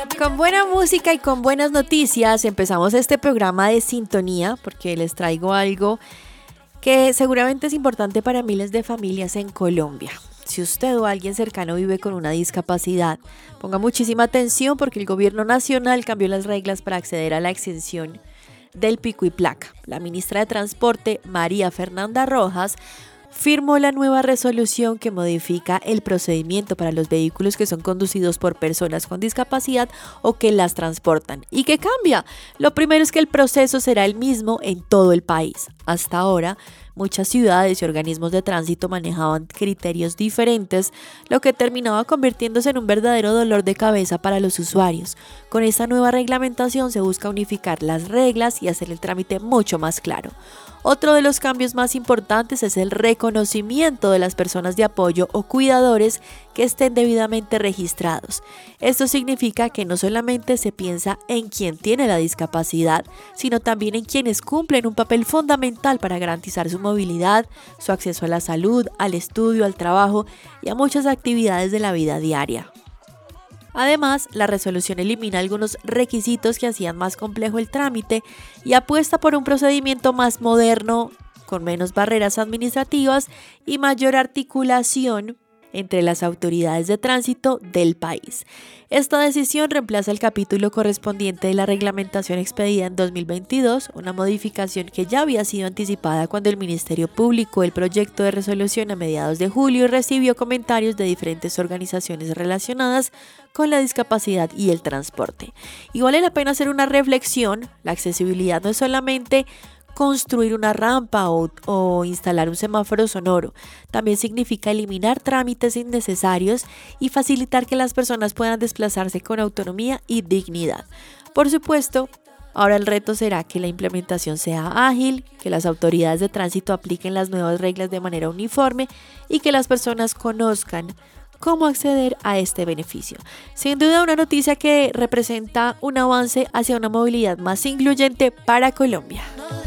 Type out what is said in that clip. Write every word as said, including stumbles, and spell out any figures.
Con buena música y con buenas noticias empezamos este programa de sintonía porque les traigo algo que seguramente es importante para miles de familias en Colombia. Si usted o alguien cercano vive con una discapacidad, ponga muchísima atención porque el gobierno nacional cambió las reglas para acceder a la exención del pico y placa. La ministra de Transporte, María Fernanda Rojas, firmó la nueva resolución que modifica el procedimiento para los vehículos que son conducidos por personas con discapacidad o que las transportan. ¿Y qué cambia? Lo primero es que el proceso será el mismo en todo el país. Hasta ahora, muchas ciudades y organismos de tránsito manejaban criterios diferentes, lo que terminaba convirtiéndose en un verdadero dolor de cabeza para los usuarios. Con esta nueva reglamentación se busca unificar las reglas y hacer el trámite mucho más claro. Otro de los cambios más importantes es el reconocimiento de las personas de apoyo o cuidadores que estén debidamente registrados. Esto significa que no solamente se piensa en quien tiene la discapacidad, sino también en quienes cumplen un papel fundamental para garantizar su movilidad, su acceso a la salud, al estudio, al trabajo y a muchas actividades de la vida diaria. Además, la resolución elimina algunos requisitos que hacían más complejo el trámite y apuesta por un procedimiento más moderno, con menos barreras administrativas y mayor articulación entre las autoridades de tránsito del país. Esta decisión reemplaza el capítulo correspondiente de la reglamentación expedida en dos mil veintidós, una modificación que ya había sido anticipada cuando el Ministerio publicó el proyecto de resolución a mediados de julio y recibió comentarios de diferentes organizaciones relacionadas con la discapacidad y el transporte. Y vale la pena hacer una reflexión: la accesibilidad no es solamente construir una rampa o, o instalar un semáforo sonoro. También significa eliminar trámites innecesarios y facilitar que las personas puedan desplazarse con autonomía y dignidad. Por supuesto, ahora el reto será que la implementación sea ágil, que las autoridades de tránsito apliquen las nuevas reglas de manera uniforme y que las personas conozcan cómo acceder a este beneficio. Sin duda, una noticia que representa un avance hacia una movilidad más incluyente para Colombia.